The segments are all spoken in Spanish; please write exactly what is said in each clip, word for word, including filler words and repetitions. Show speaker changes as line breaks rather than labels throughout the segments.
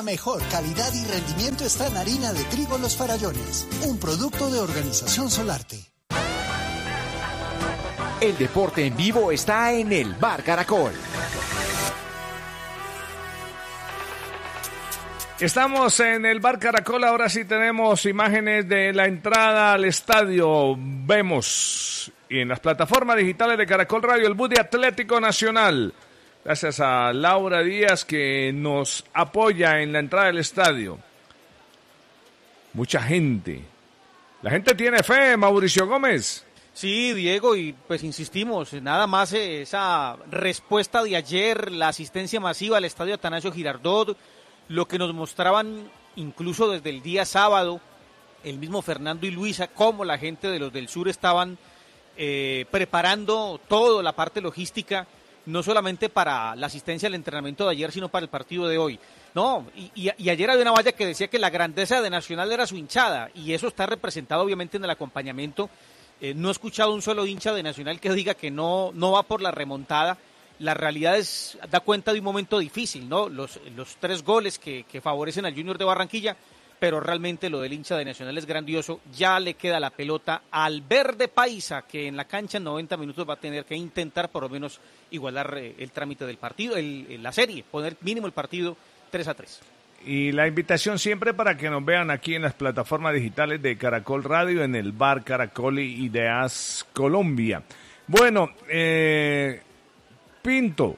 Mejor calidad y rendimiento está en harina de trigo Los Farallones, un producto de Organización Solarte.
El deporte en vivo está en el Bar Caracol.
Estamos en el Bar Caracol, ahora sí tenemos imágenes de la entrada al estadio. Vemos y en las plataformas digitales de Caracol Radio el bus de Atlético Nacional. Gracias a Laura Díaz que nos apoya en la entrada del estadio. Mucha gente. La gente tiene fe, Mauricio Gómez.
Sí, Diego, y pues insistimos, nada más esa respuesta de ayer, la asistencia masiva al estadio Atanasio Girardot, lo que nos mostraban incluso desde el día sábado, el mismo Fernando y Luisa, cómo la gente de los del sur estaban eh, preparando toda la parte logística, no solamente para la asistencia al entrenamiento de ayer, sino para el partido de hoy. No, y, y, y ayer había una valla que decía que la grandeza de Nacional era su hinchada, y eso está representado obviamente en el acompañamiento. Eh, no he escuchado un solo hincha de Nacional que diga que no, no va por la remontada. La realidad es, da cuenta de un momento difícil, ¿no? Los, los tres goles que, que favorecen al Junior de Barranquilla, pero realmente lo del hincha de Nacional es grandioso. Ya le queda la pelota al verde paisa, que en la cancha en noventa minutos va a tener que intentar por lo menos igualar eh, el trámite del partido, el, el, la serie, poner mínimo el partido tres a tres.
Y la invitación siempre para que nos vean aquí en las plataformas digitales de Caracol Radio, en el Bar Caracol y Ideas Colombia. Bueno, eh, Pinto,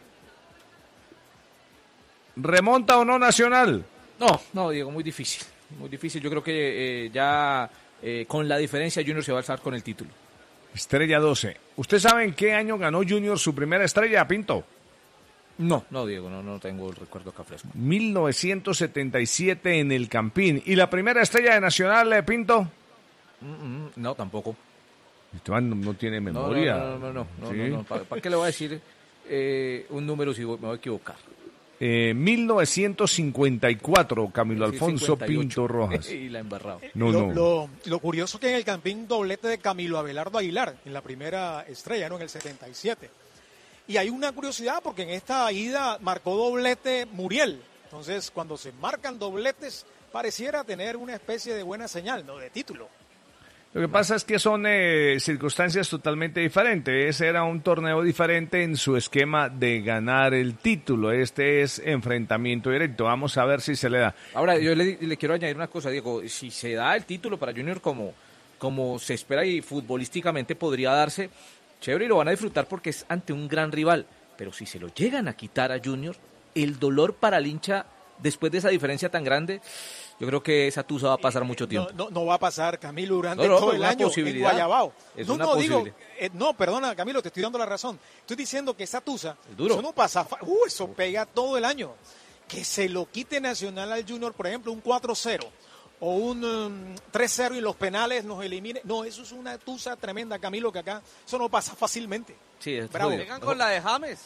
¿remonta o no Nacional?
No, no, Diego, muy difícil. Muy difícil, yo creo que eh, ya eh, con la diferencia Junior se va a alzar con el título.
Estrella doce. ¿Usted sabe en qué año ganó Junior su primera estrella, Pinto?
No, no, Diego, no, no tengo el recuerdo acá fresco.
mil novecientos setenta y siete en el Campín. ¿Y la primera estrella de Nacional, eh, Pinto?
Mm, mm, no, tampoco.
Esteban no, no tiene memoria.
No, no, no, no, no,
¿Sí?
no, no. ¿Para, ¿Para qué le voy a decir eh, un número si me voy a equivocar?
Eh, mil novecientos cincuenta y cuatro, Camilo Alfonso cincuenta y ocho. Pinto Rojas.
Y la embarrado.
No,
lo,
no.
Lo, lo curioso que en el Campín doblete de Camilo Abelardo Aguilar, en la primera estrella, ¿no? En el setenta y siete. Y hay una curiosidad porque en esta ida marcó doblete Muriel. Entonces, cuando se marcan dobletes, pareciera tener una especie de buena señal, ¿no? De título.
Lo que pasa es que son eh, circunstancias totalmente diferentes. Ese era un torneo diferente en su esquema de ganar el título. Este es enfrentamiento directo. Vamos a ver si se le da.
Ahora, yo le, le quiero añadir una cosa, Diego. Si se da el título para Junior como, como se espera y futbolísticamente podría darse, chévere, y lo van a disfrutar porque es ante un gran rival. Pero si se lo llegan a quitar a Junior, el dolor para el hincha después de esa diferencia tan grande, yo creo que esa tusa va a pasar mucho tiempo.
No, no, no va a pasar, Camilo, durante
no, no,
todo el año en Guayabao.
Es
no,
una
no, digo, eh, no, perdona, Camilo, te estoy dando la razón. Estoy diciendo que esa tusa, eso no pasa, uh, eso pega todo el año. Que se lo quite Nacional al Junior, por ejemplo, un cuatro cero o un um, tres cero y los penales nos elimine. No, eso es una tusa tremenda, Camilo, que acá eso no pasa fácilmente.
Sí, es
bravo. ¿Llegan con la de James?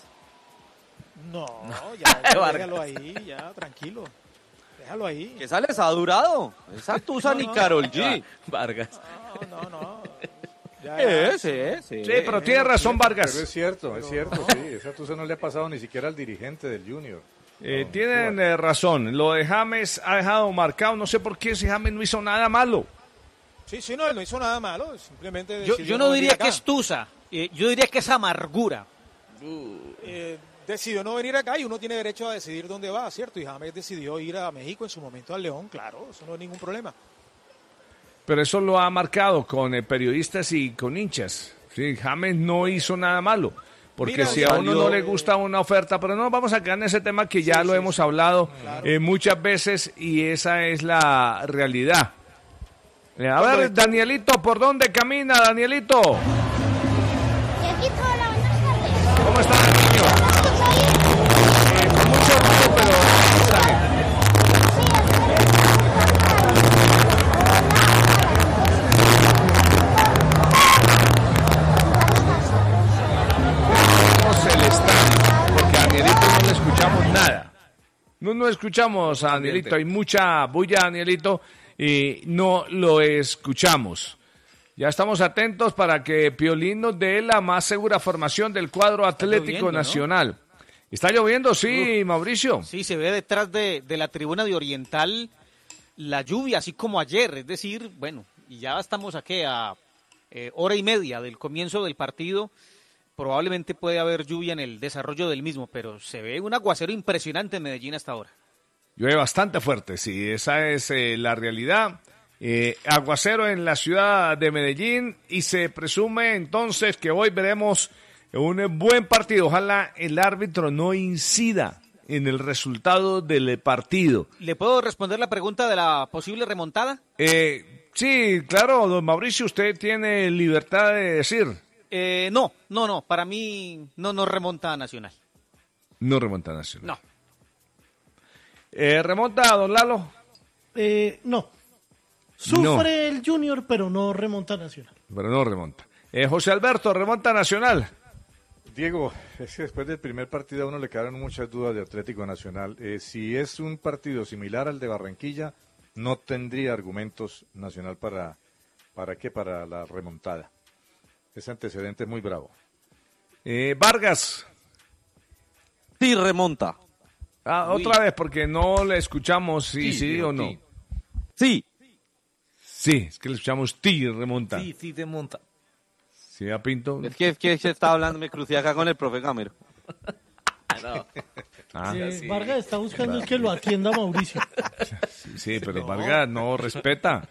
No, ya, ya déjalo ahí, ya, tranquilo. Déjalo ahí.
Que sale sadurado. Esa tusa
no,
ni
no,
Karol G.
Vargas.
No, no, no.
Ya, ya. Sí, sí, sí.
Sí, pero tiene razón Vargas.
Pero es cierto, es cierto, sí. Esa tusa no le ha pasado ni siquiera al dirigente del Junior.
Eh,
no,
tienen eh, razón. Lo de James ha dejado marcado. No sé por qué si James no hizo nada malo.
Sí, sí, no, él no hizo nada malo. Simplemente
Yo, yo no diría que es tusa. Eh, yo diría que es amargura.
Uh, eh, decidió no venir acá y uno tiene derecho a decidir dónde va, ¿cierto? Y James decidió ir a México en su momento al León, claro, eso no es ningún problema.
Pero eso lo ha marcado con eh, periodistas y con hinchas. Sí, James no hizo nada malo. Porque Mira, si a uno no le gusta una oferta, pero no vamos a quedar en ese tema que ya sí, lo sí, hemos sí. hablado claro. eh, muchas veces y esa es la realidad. Eh, a ver, Danielito, ¿por dónde camina, Danielito? ¿Cómo está, niño? Eh, con mucho ruido, pero está bien. El stand, porque a Danielito no le escuchamos nada. No, no escuchamos a Danielito, hay mucha bulla, Danielito, y no lo escuchamos. Ya estamos atentos para que Piolín nos dé la más segura formación del cuadro Atlético viendo, Nacional. ¿No? ¿Está lloviendo? Sí, Uf. Mauricio.
Sí, se ve detrás de, de la tribuna de Oriental la lluvia, así como ayer. Es decir, bueno, y ya estamos aquí a eh, hora y media del comienzo del partido. Probablemente puede haber lluvia en el desarrollo del mismo, pero se ve un aguacero impresionante en Medellín hasta ahora.
Llueve bastante fuerte, sí, esa es eh, la realidad. Eh, aguacero en la ciudad de Medellín y se presume entonces que hoy veremos un buen partido. Ojalá el árbitro no incida en el resultado del partido.
¿Le puedo responder la pregunta de la posible remontada?
Eh, sí, claro, don Mauricio, usted tiene libertad de decir.
Eh, no, no, no, para mí no nos remonta a Nacional.
No remonta a Nacional.
No.
Eh, ¿Remonta a don Lalo?
Eh, no. Sufre no. el Junior, pero no remonta a Nacional.
Pero no remonta. Eh, José Alberto, ¿remonta a Nacional?
Diego, es que después del primer partido a uno le quedaron muchas dudas de Atlético Nacional. Eh, si es un partido similar al de Barranquilla, no tendría argumentos Nacional para, ¿para qué? Para la remontada. Ese antecedente es muy bravo.
Eh, Vargas.
Sí, remonta.
Ah, otra Uy. vez, porque no le escuchamos si sí, sí, sí o no.
Sí.
Sí, es que le escuchamos ti, remonta.
Sí, sí, remonta.
Sí, a Pinto.
Es que, es que se está hablando, me crucé acá con el profe Gamero.
no. ah, eh, sí. Vargas está buscando claro. que lo atienda Mauricio.
Sí, sí pero no. Vargas no respeta.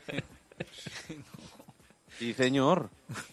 Sí, señor.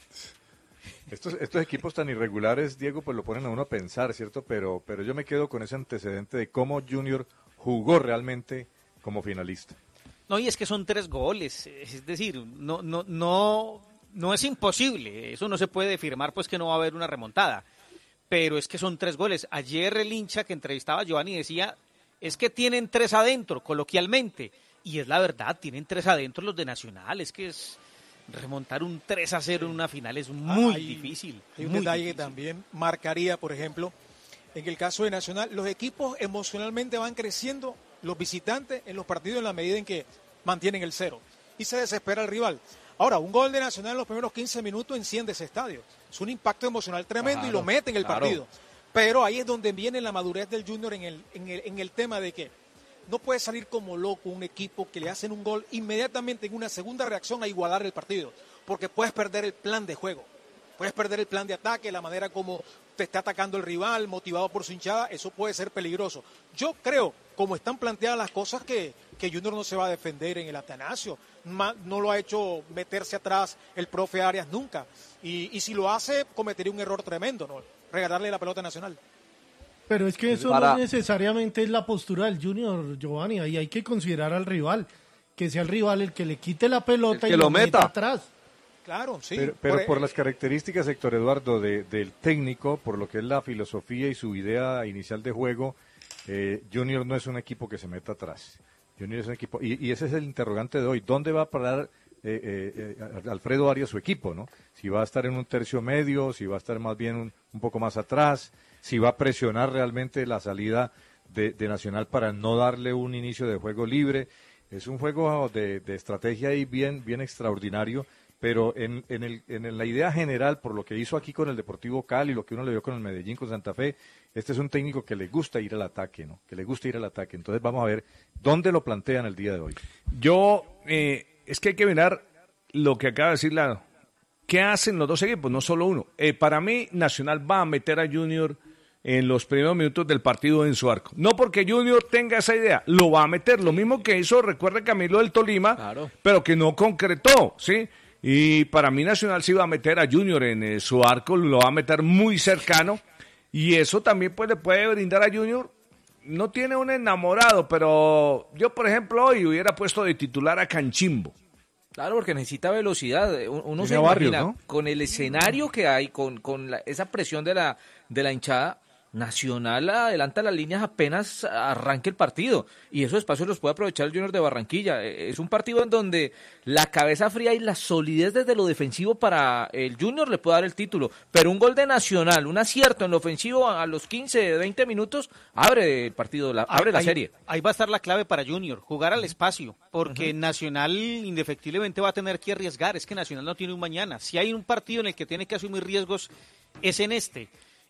Estos, estos equipos tan irregulares, Diego, pues lo ponen a uno a pensar, ¿cierto? Pero, pero yo me quedo con ese antecedente de cómo Junior jugó realmente como finalista.
No, y es que son tres goles, es decir, no, no, no, no es imposible, eso no se puede afirmar, pues que no va a haber una remontada, pero es que son tres goles. Ayer el hincha que entrevistaba a Giovanni decía, es que tienen tres adentro, coloquialmente, y es la verdad, tienen tres adentro los de Nacional, es que es... remontar un tres a cero en una final es muy ah, hay, difícil.
Hay un
muy
detalle
difícil.
que también marcaría, por ejemplo, en el caso de Nacional, los equipos emocionalmente van creciendo, los visitantes, en los partidos en la medida en que mantienen el cero. Y se desespera el rival. Ahora, un gol de Nacional en los primeros quince minutos enciende ese estadio. Es un impacto emocional tremendo claro, y lo mete en el claro. partido. Pero ahí es donde viene la madurez del Junior en el, en el, en el tema de que no puede salir como loco un equipo que le hacen un gol inmediatamente en una segunda reacción a igualar el partido, porque puedes perder el plan de juego, puedes perder el plan de ataque, la manera como te está atacando el rival, motivado por su hinchada, eso puede ser peligroso. Yo creo, como están planteadas las cosas, que, que Junior no se va a defender en el Atanasio, no lo ha hecho meterse atrás el profe Arias nunca, y, y si lo hace cometería un error tremendo, ¿no? Regalarle la pelota a Nacional.
Pero es que eso Para... no necesariamente es la postura del Junior, Giovanni, ahí hay que considerar al rival, que sea el rival el que le quite la pelota y lo meta. meta atrás.
Claro, sí.
Pero, pero por, por las características, Héctor Eduardo, de, del técnico, por lo que es la filosofía y su idea inicial de juego, eh, Junior no es un equipo que se meta atrás. Junior es un equipo, y, y ese es el interrogante de hoy, ¿dónde va a parar eh, eh, eh, Alfredo Arias su equipo, no? Si va a estar en un tercio medio, si va a estar más bien un, un poco más atrás, si va a presionar realmente la salida de, de Nacional para no darle un inicio de juego libre. Es un juego de, de estrategia ahí bien, bien extraordinario, pero en, en, el, en la idea general, por lo que hizo aquí con el Deportivo Cali, lo que uno le vio con el Medellín, con Santa Fe, este es un técnico que le gusta ir al ataque, ¿no? Que le gusta ir al ataque. Entonces vamos a ver dónde lo plantean el día de hoy.
Yo, eh, es que hay que mirar lo que acaba de decir Lalo. ¿Qué hacen los dos equipos? No solo uno. Eh, para mí, Nacional va a meter a Junior en los primeros minutos del partido en su arco. No porque Junior tenga esa idea, lo va a meter. Lo mismo que hizo, recuerde, Camilo del Tolima, claro. pero que no concretó, ¿sí? Y para mí Nacional sí va a meter a Junior en eh, su arco, lo va a meter muy cercano. Y eso también pues, le puede brindar a Junior. No tiene un enamorado, pero yo, por ejemplo, hoy hubiera puesto de titular a Canchimbo.
Claro, porque necesita velocidad. Uno se imagina, ¿no? Con el escenario que hay, con, con la, esa presión de la, de la hinchada, Nacional adelanta las líneas apenas arranque el partido, y esos espacios los puede aprovechar el Junior de Barranquilla. Es un partido en donde la cabeza fría y la solidez desde lo defensivo para el Junior le puede dar el título, pero un gol de Nacional, un acierto en lo ofensivo a los quince, veinte minutos, abre el partido, la, abre ahí, la serie.
Ahí va a estar la clave para Junior, jugar al espacio, porque uh-huh. Nacional indefectiblemente va a tener que arriesgar. Es que Nacional no tiene un mañana. Si hay un partido en el que tiene que asumir riesgos, es en este.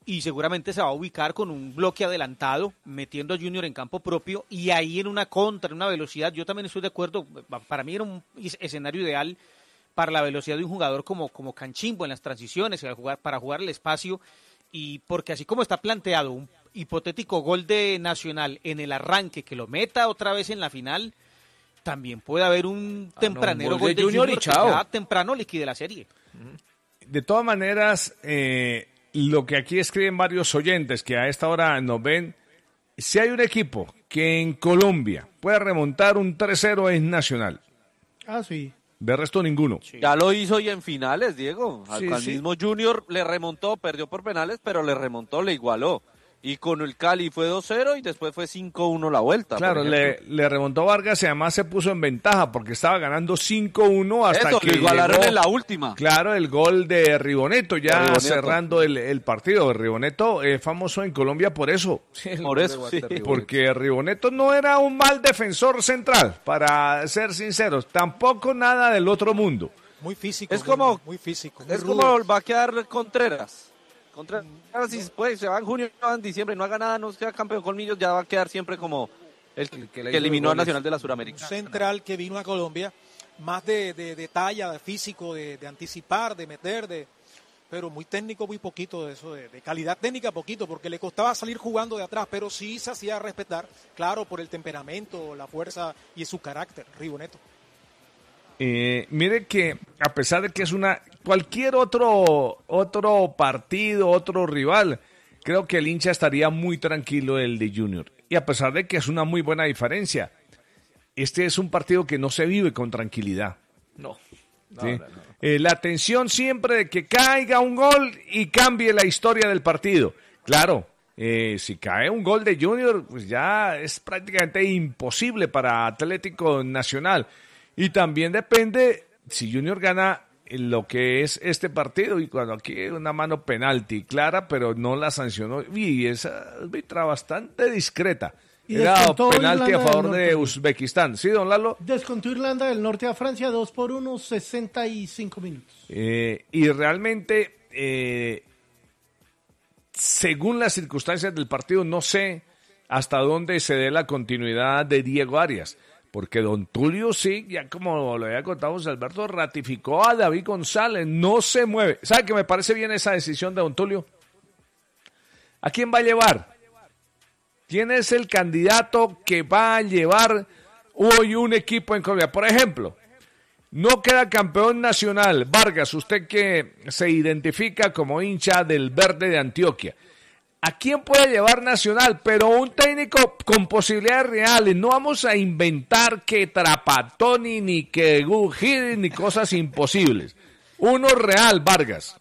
y seguramente se va a ubicar con un bloque adelantado, metiendo a Junior en campo propio y ahí en una contra, en una velocidad. Yo también estoy de acuerdo, para mí era un escenario ideal para la velocidad de un jugador como, como Canchimbo en las transiciones, para jugar el espacio, y porque así como está planteado un hipotético gol de Nacional en el arranque, que lo meta otra vez en la final, también puede haber un tempranero ah, no, un gol, gol de, de Junior, Junior y chao. Que ya temprano liquide la serie.
De todas maneras, eh, lo que aquí escriben varios oyentes que a esta hora nos ven, si hay un equipo que en Colombia puede remontar un tres cero es Nacional.
Ah, sí.
De resto, ninguno.
Sí. Ya lo hizo y en finales, Diego. Al,
sí,
al
sí.
mismo Junior le remontó, perdió por penales, pero le remontó, le igualó. Y con el Cali fue dos cero y después fue cinco uno la vuelta.
Claro, le, le remontó Vargas y además se puso en ventaja porque estaba ganando cinco uno hasta
Eso,
que
lo igualaron
llegó,
en la última.
Claro, el gol de Riboneto ya
Riboneto.
cerrando el, el partido. Riboneto es famoso en Colombia por eso.
Sí, por eso, sí.
Porque Riboneto no era un mal defensor central, para ser sinceros. Tampoco nada del otro mundo.
Muy físico.
Es como,
muy físico.
Muy es rudo. Como va a quedar Contreras. Contra, si pues, se va en junio, en diciembre, no haga nada, no sea campeón con Millos, ya va a quedar siempre como el, el que, que eliminó al Nacional de la Suramérica.
Un central que vino a Colombia, más de, de, de talla, de físico, de, de anticipar, de meter, de pero muy técnico, muy poquito de eso, de, de calidad técnica poquito, porque le costaba salir jugando de atrás, pero sí se hacía respetar, claro, por el temperamento, la fuerza y su carácter, Riboneto.
Eh, mire que a pesar de que es una cualquier otro otro partido, otro rival, creo que el hincha estaría muy tranquilo el de Junior. Y a pesar de que es una muy buena diferencia, este es un partido que no se vive con tranquilidad.
No. no,
¿sí?
no, no.
Eh, la tensión siempre de que caiga un gol y cambie la historia del partido. Claro, eh, si cae un gol de Junior, pues ya es prácticamente imposible para Atlético Nacional. Y también depende si Junior gana lo que es este partido, y cuando aquí hay una mano penalti clara, pero no la sancionó, y esa arbitra bastante discreta.
Y
era penalti
Irlanda
a favor de Uzbekistán. ¿Sí, don Lalo?
Descontó Irlanda del Norte a Francia dos por uno, sesenta y cinco minutos.
Eh, y realmente, eh, según las circunstancias del partido, no sé hasta dónde se dé la continuidad de Diego Arias. Porque don Tulio sí, ya como lo había contado José Alberto, ratificó a David González, no se mueve. ¿Sabe que me parece bien esa decisión de don Tulio? ¿A quién va a llevar? ¿Quién es el candidato que va a llevar hoy un equipo en Colombia? Por ejemplo, no queda campeón nacional. Vargas, usted que se identifica como hincha del Verde de Antioquia. ¿A quién puede llevar Nacional? Pero un técnico con posibilidades reales. No vamos a inventar que Trapatoni, ni que Gugiri, ni cosas imposibles. Uno real, Vargas.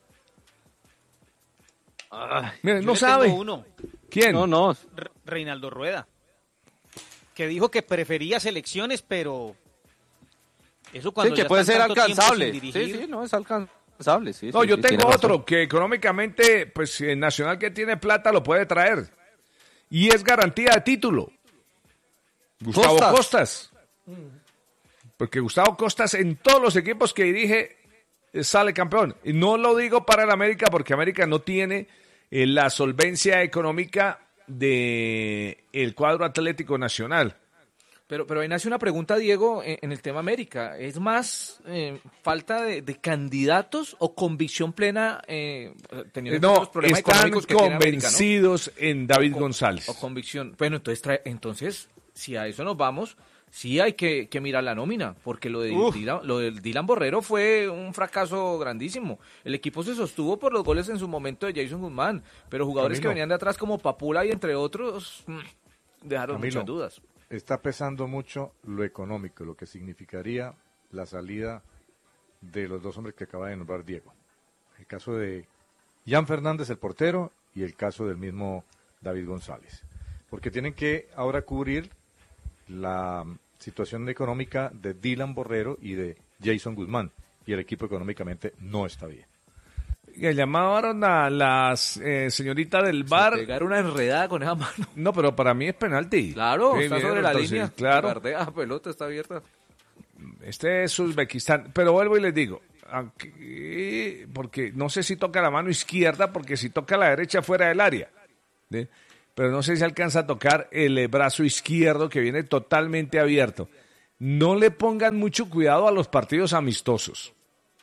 Ay,
Mire, no sabe.
Uno.
¿Quién?
No, no.
Re- Reinaldo Rueda. Que dijo que prefería selecciones, pero eso cuando
Sí, que
ya
puede
están
ser
tanto tiempo
alcanzable.
sin
Sí,
dirigir.
sí, no, es alcanzable. Sí,
No,
sí,
yo
sí,
tengo
tiene
otro
razón.
que económicamente, pues el Nacional que tiene plata lo puede traer. Y es garantía de título. Gustavo
Costas.
Costas. Porque Gustavo Costas en todos los equipos que dirige eh, sale campeón. Y no lo digo para el América porque América no tiene eh, la solvencia económica de el cuadro Atlético Nacional.
Pero, pero ahí nace una pregunta, Diego, en, en el tema América. ¿Es más eh, falta de, de candidatos o convicción plena eh, teniendo
No,
los problemas
están
económicos que tiene América, ¿no?
convencidos en David
O-
González.
O convicción. Bueno, entonces, trae- entonces, si a eso nos vamos, sí hay que, que mirar la nómina, porque lo, de Dylan, lo del Dylan Borrero fue un fracaso grandísimo. El equipo se sostuvo por los goles en su momento de Jason Guzmán, pero jugadores
Camilo.
que venían de atrás como Papula y entre otros mm, dejaron
Camilo.
muchas dudas.
Está pesando mucho lo económico, lo que significaría la salida de los dos hombres que acaba de nombrar Diego. El caso de Jan Fernández, el portero, y el caso del mismo David González. Porque tienen que ahora cubrir la situación económica de Dylan Borrero y de Jason Guzmán. Y el equipo económicamente no está bien.
Que llamaron a la eh, señorita del bar.
Pegar una enredada con esa mano.
No, pero para mí es penalti.
Claro,
Sí,
está
bien,
sobre la
entonces,
línea.
Claro.
Guardea, la pelota está abierta.
Este es Uzbekistán. Pero vuelvo y les digo, aquí, porque no sé si toca la mano izquierda, porque si toca la derecha fuera del área, ¿sí? Pero no sé si alcanza a tocar el brazo izquierdo que viene totalmente abierto. No le pongan mucho cuidado a los partidos amistosos.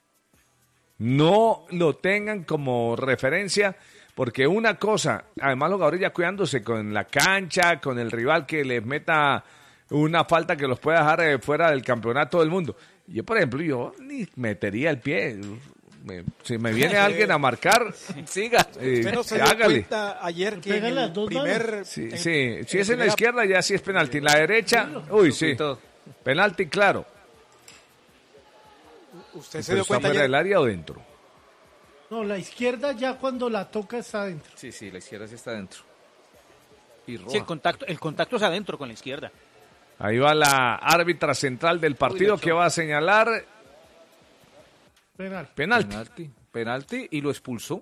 No lo tengan como referencia, porque una cosa, además los jugadores ya cuidándose con la cancha, con el rival que les meta una falta que los pueda dejar eh, fuera del campeonato del mundo. Yo, por ejemplo, yo ni metería el pie. Me, si me viene alguien a marcar, siga, eh,
Usted no se dio
hágale.
cuenta ayer que en el primer...
Sí,
en-
sí.
en
Si es en la
primera-
izquierda ya sí es penalti. En la derecha, uy, sí. Penalti, claro.
Usted se
Pero
dio
está
cuenta
fuera
ayer...
del área o dentro.
No, la izquierda ya cuando la toca está adentro.
Sí, sí, la izquierda sí está adentro. Y roja.
Sí, el contacto, el contacto es adentro con la izquierda.
Ahí va la árbitra central del partido
Uy, la
que va a señalar
Penal.
penalti.
Penalti. Penalti y lo expulsó.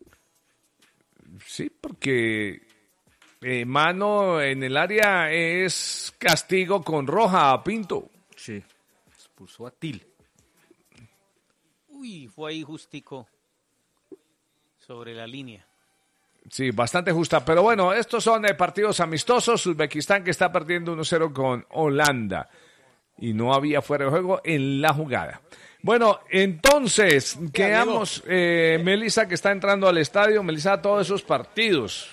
Sí, porque eh, mano en el área es castigo con roja a Pinto.
Sí. Expulsó a Til.
Uy, fue ahí justico sobre la línea.
Sí, bastante justa. Pero bueno, estos son eh, partidos amistosos. Uzbekistán que está perdiendo uno cero con Holanda. Y no había fuera de juego en la jugada. Bueno, entonces, quedamos, eh, Melissa que está entrando al estadio. Melissa, todos esos partidos.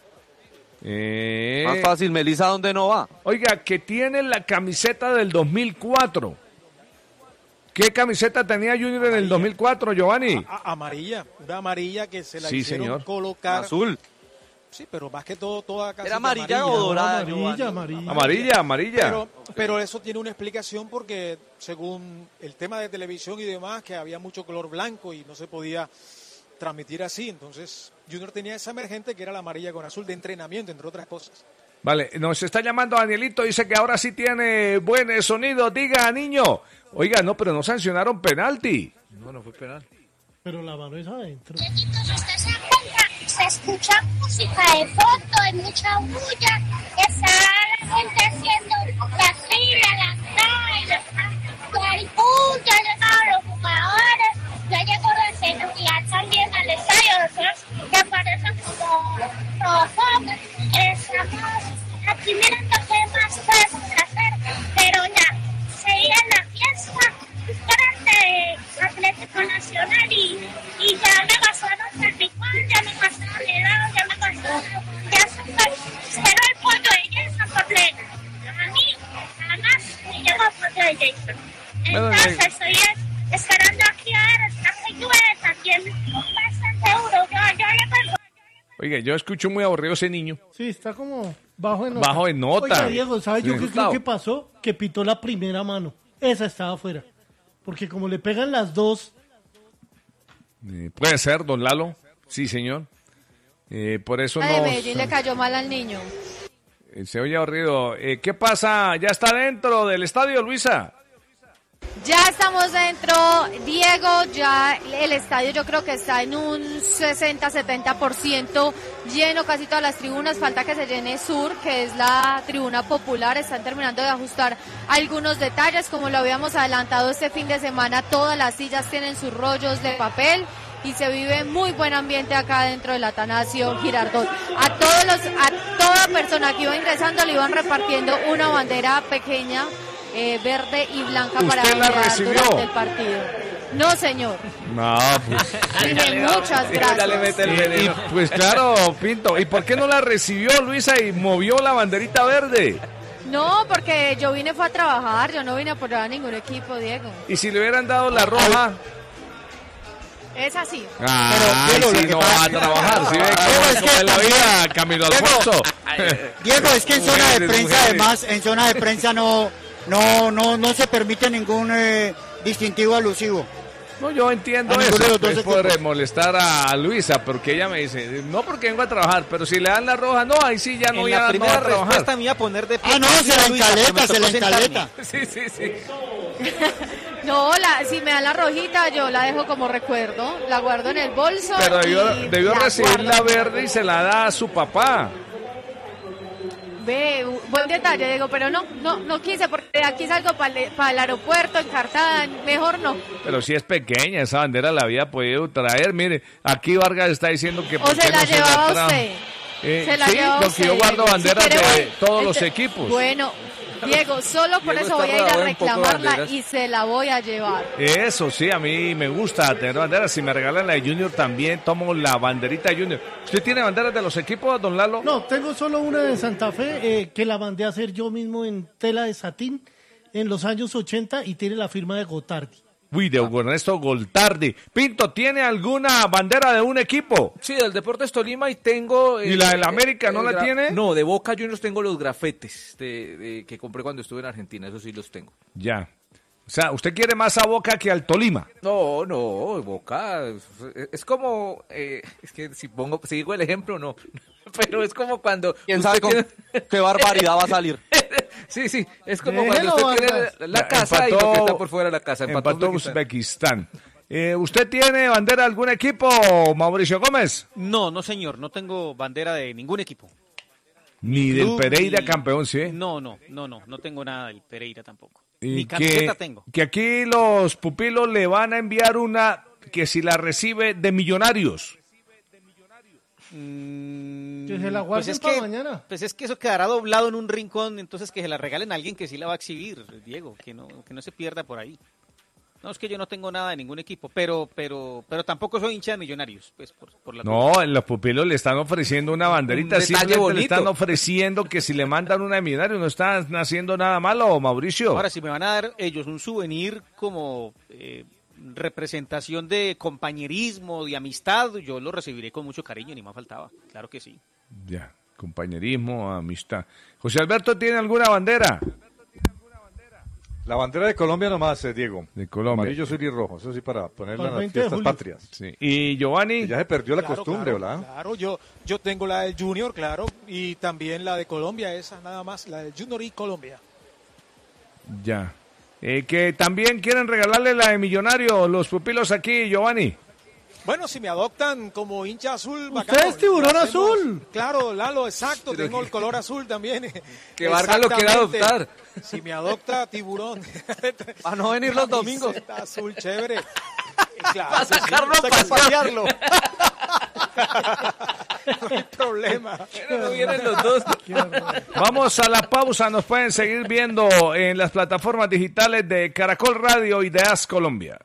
Eh,
Más fácil, Melissa, ¿dónde no va?
Oiga, que tiene la camiseta del dos mil cuatro. ¿Qué camiseta tenía Junior en el dos mil cuatro, Giovanni?
A- a- amarilla, una amarilla que se la
Sí,
hicieron
señor.
colocar.
Azul.
Sí, pero más que todo, toda casi
¿Era
de
amarilla o dorada,
Amarilla,
Giovanni?
amarilla.
Amarilla, amarilla.
Pero, pero eso tiene una explicación porque según el tema de televisión y demás, que había mucho color blanco y no se podía transmitir así. Entonces, Junior tenía esa emergente que era la amarilla con azul de entrenamiento, entre otras cosas.
Vale, nos está llamando Danielito, dice que ahora sí tiene buen sonido. Diga, niño. Oiga, no, pero no sancionaron penalti.
No, no fue penal.
Pero la mano es adentro.
¿Usted se da cuenta? Se escucha música de fondo, hay mucha bulla, está la gente haciendo la fila, la calle, el bus, ya llegaron los jugadores, ya llegó la seguridad también al estadio, nosotros que aparecen como robots, estamos aquí mirando qué más podemos hacer, pero ya, sería la fiesta grande de Atlético Nacional y, y ya me gastaron el picual, ya me gastaron el helado, ya me gastaron, ya se pero el pollo de Jason completo. A mí, nada más, me llegó el pollo de Jason. Entonces, estoy es- esperando aquí a ver, está que llueve también, bastante duro, yo, yo le vengo.
Oiga, yo escucho muy aburrido ese niño.
Sí, está como bajo en nota.
Bajo en nota.
Oiga, Diego, ¿sabes yo
Sí.
qué creo que pasó? Que pitó la primera mano. Esa estaba afuera. Porque como le pegan las dos,
Eh, puede ser, don Lalo. Sí, señor. Eh, por eso
La de
no.
Medellín le cayó mal al niño.
Se oye aburrido. Eh, ¿Qué pasa? ¿Ya está dentro del estadio, Luisa?
Ya estamos dentro, Diego, ya el estadio yo creo que está en un sesenta setenta por ciento lleno, casi todas las tribunas, falta que se llene Sur, que es la tribuna popular, están terminando de ajustar algunos detalles, como lo habíamos adelantado este fin de semana, todas las sillas tienen sus rollos de papel y se vive muy buen ambiente acá dentro del Atanasio Girardot. A todos los, a toda persona que iba ingresando le iban repartiendo una bandera pequeña, Eh, verde y blanca para
¿Usted la
ondear
recibió?
durante el partido. No, señor.
No, pues.
Dime, muchas gracias.
Y, y, pues claro, Pinto. ¿Y por qué no la recibió, Luisa, y movió la banderita verde?
No, porque yo vine fue a trabajar, yo no vine a apoyar a ningún equipo, Diego.
¿Y si le hubieran dado la roja?
Es así.
Ah,
Diego,
sí,
lo que
no
pasa-
va a trabajar. Si ve
Diego,
cómo
es
es
que
la
también-
vida, Camilo Alfonso.
Diego, es que en zona de
Mujeres,
prensa,
mujeres.
además, en zona de prensa no, no, no, no se permite ningún eh, distintivo alusivo.
No, yo entiendo
A ninguno de
eso,
los dos
es por
equipos.
eh, molestar a Luisa, porque ella me dice, no porque vengo a trabajar, pero si le dan la roja, no, ahí sí ya no
En
voy
la
a, no
primera
voy a trabajar.
respuesta me iba a poner de pie.
Ah, no, se la
Luisa, pero me
encaleta, se
tocó
la
sentarme.
encaleta.
Sí, sí, sí.
No, la, si me dan la rojita, yo la dejo como recuerdo, la guardo en el bolso.
Pero debió,
y
debió
la
recibir
guardo.
la verde y se la da a su papá.
Ve, buen detalle, Diego, pero no, no, no quise porque aquí salgo para el, el aeropuerto encartada, mejor no.
Pero si es pequeña, esa bandera la había podido traer, mire, aquí Vargas está diciendo que...
O se la
no
llevaba
se la
usted.
Eh,
se la
sí,
llevaba
porque
usted.
yo guardo banderas
si quiere,
de
voy,
todos
este,
los equipos.
Bueno, Diego, solo por
Diego
eso voy a ir a reclamarla
banderas.
y se la voy a llevar.
Eso sí, a mí me gusta tener banderas. Si me regalan la de Junior también tomo la banderita Junior. ¿Usted tiene banderas de los equipos, don Lalo?
No, tengo solo una de Santa Fe eh, que la mandé a hacer yo mismo en tela de satín en los años ochenta y tiene la firma de Gotardi.
Uy, de Hugo Ernesto Goltardi. Pinto, ¿tiene alguna bandera de un equipo?
Sí, del Deportes Tolima y tengo...
¿Y la del América no la tiene?
No, de Boca Juniors tengo los grafetes de, de, que compré cuando estuve en Argentina, eso sí los tengo.
Ya. O sea, ¿usted quiere más a Boca que al Tolima?
No, no, Boca es, es como... Eh, es que si pongo, si digo el ejemplo, no. Pero es como cuando...
¿Quién sabe con tiene... qué barbaridad va a salir?
Sí, sí, es como
Déjelo,
cuando usted
Vargas.
tiene la casa
Empató-
y lo que está por fuera de la casa.
Empató,
Empató
Uzbekistán. Eh, ¿Usted tiene bandera de algún equipo, Mauricio Gómez?
No, no señor, no tengo bandera de ningún equipo.
Ni del
Club,
Pereira
ni-
campeón, ¿sí?
No, no, no, no, no tengo nada del Pereira tampoco.
Y
Ni
que,
camiseta tengo.
que aquí los pupilos le van a enviar una que si la recibe de Millonarios.
Mm,
Que se la guarden
es
para
que-
mañana.
Pues es que eso quedará doblado en un rincón, entonces que se la regalen a alguien que sí la va a exhibir, Diego, que no, que no se pierda por ahí. No, es que yo no tengo nada de ningún equipo, pero pero pero tampoco soy hincha de Millonarios, pues por, por la
No, los pupilos le están ofreciendo una banderita,
Un detalle
simplemente le
bonito.
están ofreciendo que si le mandan una de Millonarios no están haciendo nada malo, Mauricio.
Ahora, si me van a dar ellos un souvenir como eh, representación de compañerismo, de amistad, yo lo recibiré con mucho cariño, ni más faltaba, claro que sí.
Ya, compañerismo, amistad. José Alberto, ¿tiene alguna bandera?
La bandera de Colombia nomás, eh, Diego.
De Colombia.
Amarillo, azul y rojo. Eso sí, para ponerla
Para
en
el
las
veinte de
fiestas
julio.
patrias.
Sí. ¿Y Giovanni?
Ya se perdió la
Claro,
costumbre,
claro,
¿verdad?
Claro, yo, yo tengo la del Junior, claro, y también la de Colombia, esa nada más, la del Junior y Colombia.
Ya. Eh, que también quieren regalarle la de Millonario los pupilos aquí, Giovanni.
Bueno, si me adoptan como hincha azul,
Usted
bacano.
es tiburón
Lo hacemos.
azul.
Claro, Lalo, exacto, tengo el color azul también.
Que Vargas lo quiera
Exactamente.
adoptar.
Si me adopta tiburón.
A no venir los domingos.
Camiseta azul, chévere. Claro,
Para
que sí,
sacarlo a
hay que
pasear.
pasearlo. No hay problema.
Pero no vienen los dos.
Vamos a la pausa, nos pueden seguir viendo en las plataformas digitales de Caracol Radio y de As Colombia.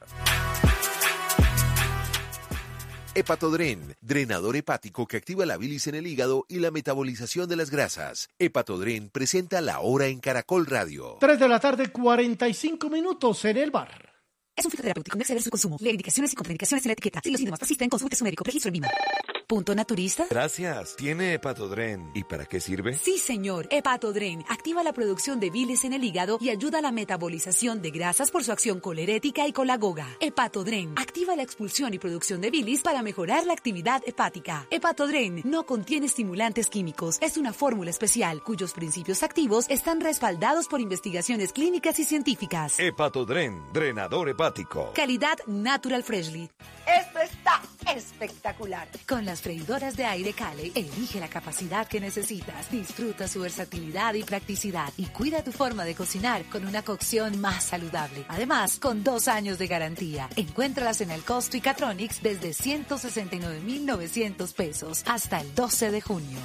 Hepatodren, drenador hepático que activa la bilis en el hígado y la metabolización de las grasas. Hepatodren presenta La Hora en Caracol Radio.
tres de la tarde, cuarenta y cinco minutos en el bar.
Es un fitoterapéutico, no exceder su consumo. Lee indicaciones y contraindicaciones en la etiqueta. Si los síntomas persisten, consulte su médico. Registro en Lima. ¿Punto naturista?
Gracias. ¿Tiene Hepatodren? ¿Y para qué sirve?
Sí, señor. Hepatodren activa la producción de bilis en el hígado y ayuda a la metabolización de grasas por su acción colerética y colagoga. Hepatodren activa la expulsión y producción de bilis para mejorar la actividad hepática. Hepatodren no contiene estimulantes químicos. Es una fórmula especial cuyos principios activos están respaldados por investigaciones clínicas y científicas.
Hepatodren, drenador hepático.
Calidad Natural Freshly.
Esto está espectacular.
Con las freidoras de aire Cale, elige la capacidad que necesitas, disfruta su versatilidad y practicidad y cuida tu forma de cocinar con una cocción más saludable. Además, con dos años de garantía. Encuéntralas en el Costo y Catronics desde ciento sesenta y nueve mil novecientos pesos hasta el doce de junio.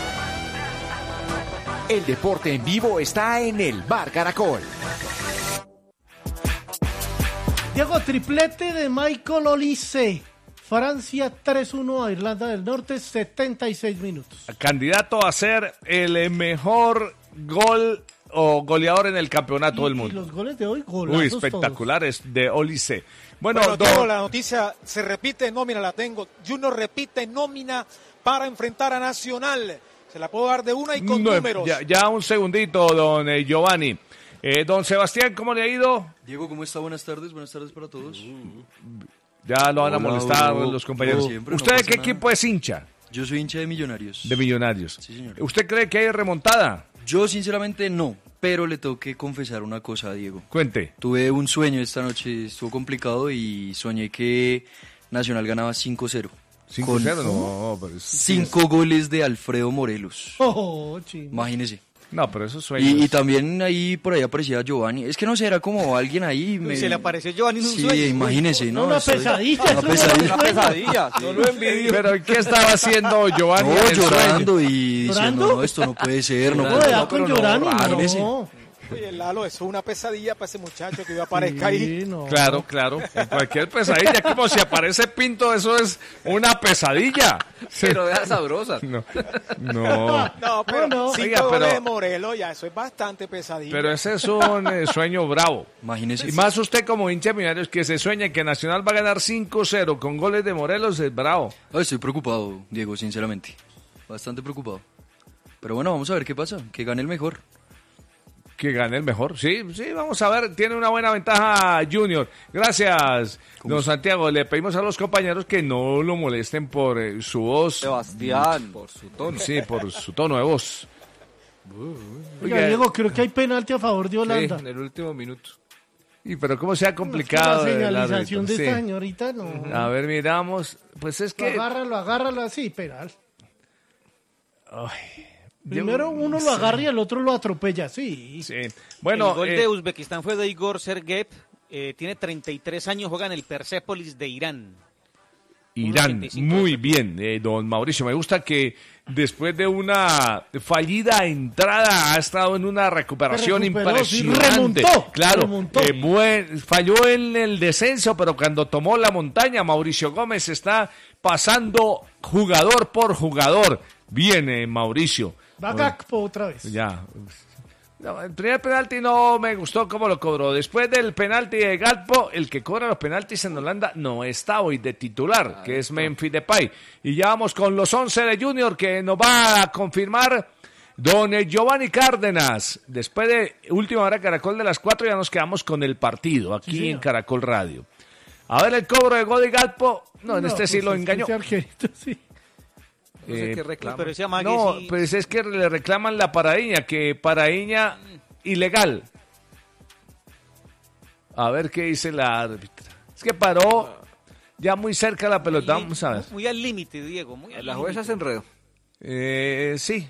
El deporte en vivo está en el Bar Caracol.
Diego, triplete de Michael Olise. Francia tres uno a Irlanda del Norte, setenta y seis minutos.
Candidato a ser el mejor gol o goleador en el campeonato
Y,
del
y
mundo.
los goles de hoy, golazos
Uy, espectaculares de Olise. Bueno,
Bueno,
don-
Diego, la noticia se repite, nómina la tengo. Junior repite nómina para enfrentar a Nacional. Se la puedo dar de una y con
no,
números.
ya, ya un segundito, don eh, Giovanni. Eh, don Sebastián, ¿cómo le ha ido?
Diego, ¿cómo está? Buenas tardes, buenas tardes para todos.
Ya lo van a
Hola,
molestar
hola,
los compañeros.
siempre, no
¿Usted de
pasa
qué
nada.
equipo es hincha?
Yo soy hincha de Millonarios.
De Millonarios.
Sí, señor.
¿Usted cree que hay remontada?
Yo sinceramente no, pero le tengo que confesar una cosa a Diego.
Cuente.
Tuve un sueño esta noche, estuvo complicado y soñé que Nacional ganaba cinco cero.
cinco cero, no, pero es...
Cinco goles de Alfredo Morelos.
Oh,
imagínese.
No, pero eso sueños.
Y, y también ahí por ahí aparecía Giovanni. Es que no sé, era como alguien ahí.
Me... Se le apareció Giovanni en un
sí,
sueño.
Sí, imagínese, ¿no?
Una pesadilla.
Una pesadilla.
Una pesadilla.
No lo envidio. Pero ¿qué estaba haciendo Giovanni?
No, llorando y diciendo, ¿Llorando? no, esto no puede ser. No,
no,
puede,
no, con Giovanni, no.
no. Oye, Lalo, eso es una pesadilla para ese muchacho que aparezca sí, ahí.
No. Claro, claro. En cualquier pesadilla, como si aparece Pinto, eso es una pesadilla.
Pero de las sabrosas.
No. No.
No, pero
no.
cinco
Oiga,
goles
pero,
de Morelos, ya, eso es bastante pesadilla.
Pero ese es un eh, sueño bravo.
Imagínese.
Y más usted como hincha de Millonarios que se sueña que Nacional va a ganar cinco cero con goles de Morelos, es bravo.
Oh, estoy preocupado, Diego, sinceramente. Bastante preocupado. Pero bueno, vamos a ver qué pasa. Que gane el mejor.
Que gane el mejor, sí, sí, vamos a ver, tiene una buena ventaja Junior. Gracias, don Santiago, le pedimos a los compañeros que no lo molesten por eh, su voz.
Sebastián.
Por su tono. Sí, por su tono de voz.
Oiga, Diego, creo que hay penalti a favor de Holanda.
Sí, en el último minuto.
Y pero cómo se ha complicado.
No, es que la señalización de
sí.
esta señorita, no.
A ver, miramos, pues es que...
Lo agárralo, agárralo así, penal.
Ay...
Primero uno lo agarra y el otro lo atropella, sí.
Sí. Bueno,
el gol
eh,
de Uzbekistán fue de Igor Sergeyev, eh, tiene treinta y tres años, juega en el Persepolis de Irán.
Irán, muy bien, eh, don Mauricio. Me gusta que después de una fallida entrada ha estado en una recuperación impresionante.
Sí, remontó,
claro,
remontó.
Eh, buen, falló en el descenso, pero cuando tomó la montaña, Mauricio Gómez está pasando jugador por jugador. Viene Mauricio.
Va Gakpo otra vez.
Ya. No, el primer penalti no me gustó cómo lo cobró. Después del penalti de Gakpo, el que cobra los penaltis en Holanda no está hoy de titular, ah, que es Memphis Depay. Y ya vamos con los once de Junior que nos va a confirmar don Giovanni Cárdenas. Después de última hora Caracol de las cuatro ya nos quedamos con el partido aquí sí, en Caracol Radio. A ver el cobro de gol de Gakpo. No, en no, este pues sí lo engañó.
Argerito, sí.
No sé qué reclama.
Pero ese amague
no,
sí.
pues es que le reclaman la paradiña, que paradiña ilegal. A ver qué dice la árbitra. Es que paró ya muy cerca la pelota,
muy,
vamos a ver.
Muy al límite, Diego. Muy al
la jueza se enredó.
Eh, sí.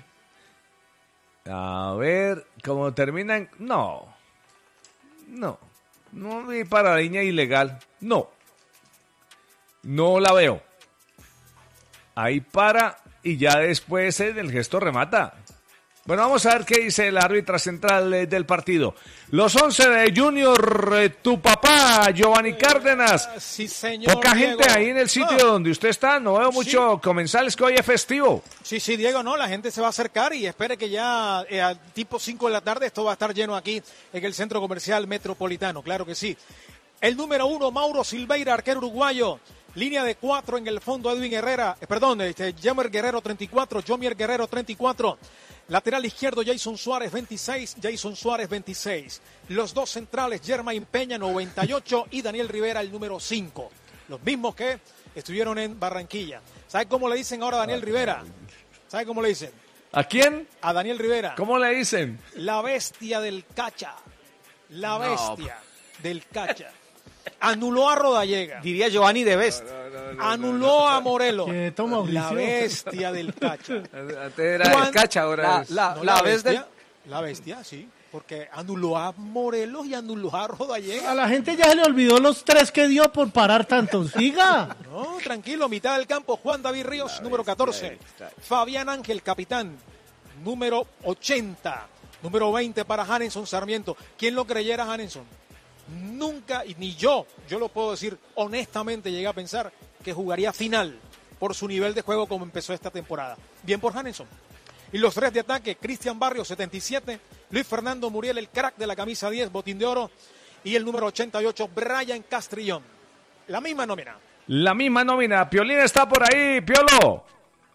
A ver, ¿cómo terminan? No. No. No vi paradiña ilegal. No. No la veo. Ahí para y ya después en el gesto remata. Bueno, vamos a ver qué dice la árbitra central del partido. Los once de Junior, eh, tu papá, Giovanni Cárdenas.
Uh, sí, señor.
Poca
Diego.
gente ahí en el sitio ah. donde usted está. No veo mucho sí. comensales, que hoy es festivo.
Sí, sí, Diego, no, la gente se va a acercar y espere que ya eh, a tipo cinco de la tarde esto va a estar lleno aquí en el Centro Comercial Metropolitano. Claro que sí. El número uno, Mauro Silveira, arquero uruguayo. Línea de cuatro en el fondo, Edwin Herrera, eh, perdón, este, Jomer Guerrero treinta y cuatro, Jomier Guerrero treinta y cuatro. Lateral izquierdo, Jason Suárez veintiséis, Jason Suárez veintiséis. Los dos centrales, Germain Peña noventa y ocho y Daniel Rivera el número cinco. Los mismos que estuvieron en Barranquilla. ¿Sabe cómo le dicen ahora a Daniel Rivera? ¿Sabe cómo le dicen?
¿A quién?
A Daniel Rivera.
¿Cómo le dicen?
La bestia del Cacha. La bestia no. del Cacha. Anuló a Rodallega.
Diría Giovanni de Best.
No, no, no, no, Anuló no, no, no. a Morelos. La bestia del Cacha.
Antes era el Cacha, ahora
la, la, no, la, la bestia. Del... La bestia, sí. Porque anuló a Morelos y anuló a Rodallega.
A la gente ya se le olvidó los tres que dio por parar tantos. Siga.
No, tranquilo. Mitad del campo, Juan David Ríos, la número catorce. Fabián Ángel, capitán, número ochenta. Número veinte para Hanenson Sarmiento. ¿Quién lo creyera, Hanenson? Nunca, y ni yo, yo lo puedo decir honestamente, llegué a pensar que jugaría final por su nivel de juego como empezó esta temporada. Bien por Hanenson. Y los tres de ataque, Cristian Barrios, setenta y siete, Luis Fernando Muriel, el crack de la camisa diez, botín de oro, y el número ochenta y ocho, Brian Castrillón. La misma nómina.
La misma nómina. Piolín está por ahí, Piolo.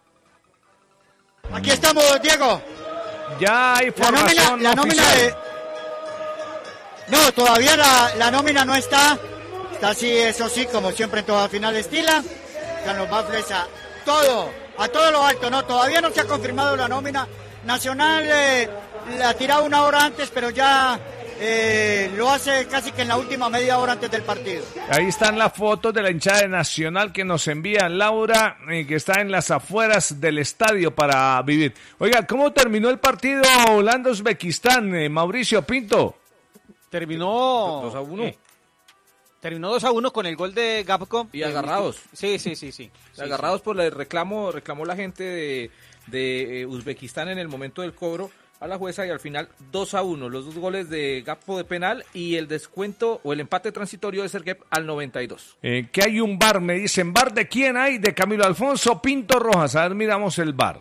Aquí estamos, Diego.
Ya hay formación
la nómina, la nómina de... No, todavía la, la nómina no está. Está así, eso sí, como siempre en toda final estila. Están los baffles a todo, a todo lo alto, ¿no? Todavía no se ha confirmado la nómina. Nacional eh, la ha tirado una hora antes, pero ya eh, lo hace casi que en la última media hora antes del partido.
Ahí están las fotos de la hinchada de Nacional que nos envía Laura, eh, que está en las afueras del estadio para vivir. Oiga, ¿cómo terminó el partido Holanda-Uzbekistán, eh, Mauricio Pinto?
Terminó
dos a uno. Eh,
terminó dos a uno con el gol de Gapco.
Y agarrados.
Sí, sí, sí, sí. sí
agarrados
sí.
por el reclamo, reclamó la gente de, de eh, Uzbekistán en el momento del cobro a la jueza y al final dos a uno. Los dos goles de Gapco de penal y el descuento o el empate transitorio de Sergep al noventa y dos.
Eh, que hay un bar, me dicen. ¿Bar de quién hay? De Camilo Alfonso Pinto Rojas. A ver, miramos el bar.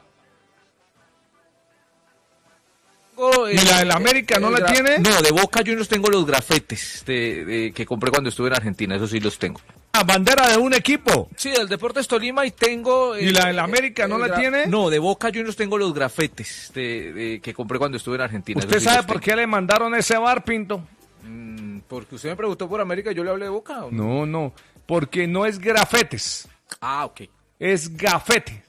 ¿Y la del América no la tiene?
No, de Boca Juniors tengo los grafetes de, de, que compré cuando estuve en Argentina, eso sí los tengo.
¿La bandera de un equipo?
Sí, del Deportes Tolima y tengo...
¿Y eh, la del América no la tiene?
No, de Boca Juniors tengo los grafetes de, de, que compré cuando estuve en Argentina.
¿Usted
sí
sabe por qué le mandaron ese bar, Pinto?
Mm, porque usted me preguntó por América y yo le hablé de Boca. ¿O no?
no, no, porque no es grafetes.
Ah, ok.
Es gafete.